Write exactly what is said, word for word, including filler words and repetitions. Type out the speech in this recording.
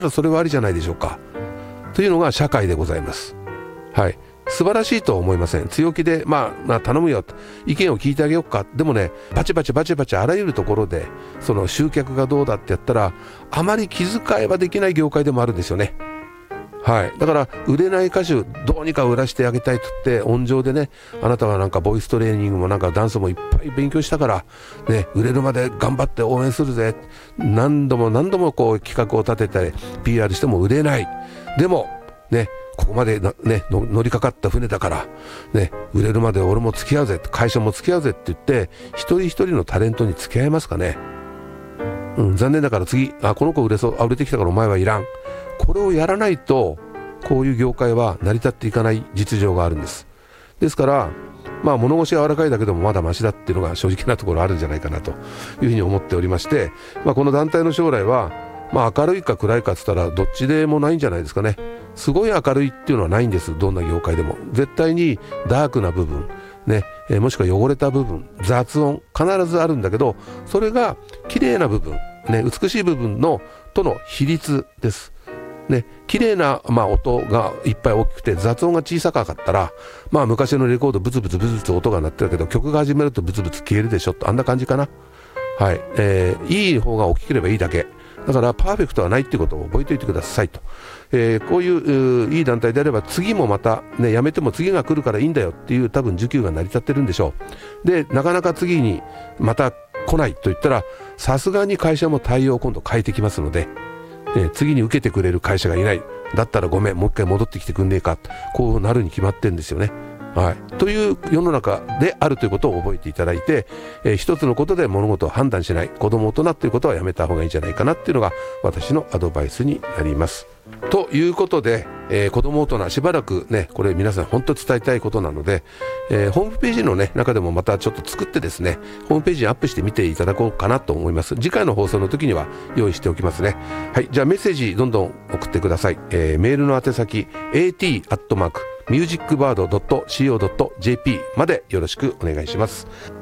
それはありじゃないでしょうかというのが社会でございます。はい、素晴らしいとは思いません。強気で、まあ、まあ頼むよと意見を聞いてあげようか。でもね、バチバチバチバチあらゆるところでその集客がどうだってやったらあまり気遣いはできない業界でもあるんですよね。はい、だから売れない歌手どうにか売らしてあげたいと言って温情でね、あなたはなんかボイストレーニングもなんかダンスもいっぱい勉強したから、ね、売れるまで頑張って応援するぜ、何度も何度もこう企画を立てて ピーアール しても売れない。でもね、ここまでな、ね、の乗りかかった船だから、ね、売れるまで俺も付き合うぜ、会社も付き合うぜって言って一人一人のタレントに付き合いますかね。うん、残念だから次、あ、この子売れそう、あ、売れてきたからお前はいらん。これをやらないとこういう業界は成り立っていかない実情があるんです。ですからまあ物腰柔らかいだけでもまだマシだっていうのが正直なところあるんじゃないかなというふうに思っておりまして、まあ、この団体の将来は、まあ、明るいか暗いかっつったらどっちでもないんじゃないですかね。すごい明るいっていうのはないんです。どんな業界でも絶対にダークな部分ね、えー、もしくは汚れた部分、雑音必ずあるんだけど、それが綺麗な部分、ね、美しい部分のとの比率ですね。綺麗な、まあ、音がいっぱい大きくて雑音が小さかったら、まあ、昔のレコードブツブツブツブツ音が鳴ってるけど曲が始めるとブツブツ消えるでしょと、あんな感じかな。はい、えー、いい方が大きければいいだけだからパーフェクトはないっていうことを覚えておいてくださいと、えー、こういういい団体であれば次もまた、ね、やめても次が来るからいいんだよっていう多分需給が成り立ってるんでしょう。でなかなか次にまた来ないと言ったらさすがに会社も対応を今度変えてきますので、えー、次に受けてくれる会社がいない、だったらごめんもう一回戻ってきてくんねえか、こうなるに決まってるんですよね。はい、という世の中であるということを覚えていただいて、えー、一つのことで物事を判断しない、子供大人ということはやめた方がいいんじゃないかなっていうのが私のアドバイスになります。ということで、えー、子供大人しばらくね、これ皆さん本当伝えたいことなので、えー、ホームページの、ね、中でもまたちょっと作ってですね、ホームページにアップしてみていただこうかなと思います。次回の放送の時には用意しておきますね。はい、じゃあメッセージどんどん送ってください。えー、メールの宛先 エーティー アットマークミュージックバード ドット シーオー ドット ジェーピー までよろしくお願いします。